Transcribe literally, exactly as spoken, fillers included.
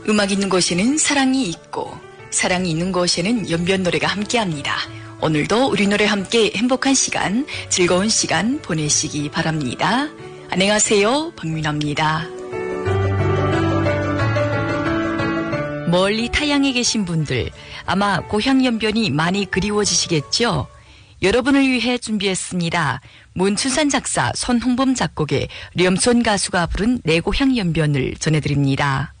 음악 있는 곳에는 사랑이 있고 사랑이 있는 곳에는 연변 노래가 함께합니다. 오늘도 우리 노래 함께 행복한 시간, 즐거운 시간 보내시기 바랍니다. 안녕하세요, 박민아입니다. 멀리 타양에 계신 분들, 아마 고향 연변이 많이 그리워지시겠죠? 여러분을 위해 준비했습니다. 문춘산 작사, 손홍범 작곡의 렴손 가수가 부른 내 고향 연변을 전해드립니다.